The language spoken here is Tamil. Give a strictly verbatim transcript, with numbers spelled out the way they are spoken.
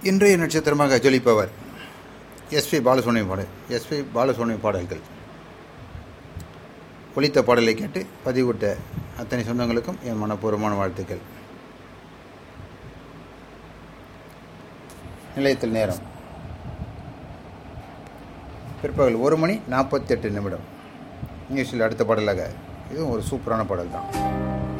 இன்றைய நட்சத்திரமாக ஜொலிப்பவர் எஸ்பி பாலசுப்ரமணியம் பாடல் எஸ்பி பாலசுப்ரமணியம் பாடல்கள் ஒலித்த பாடலை கேட்டு பதிவிட்ட அத்தனை சொந்தங்களுக்கும் என் மனப்பூர்வமான வாழ்த்துக்கள். நிலையத்தில் நேரம் பிற்பகல் ஒரு மணி நாற்பத்தி எட்டு நிமிடம். நிகழ்ச்சியில் அடுத்த பாடலாக இதுவும் ஒரு சூப்பரான பாடல் தான்.